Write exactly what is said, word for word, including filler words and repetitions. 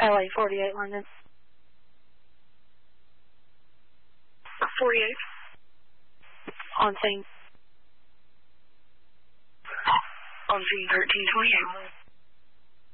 L A forty-eight, London. forty-eight. On scene. On scene thirteen twenty-eight.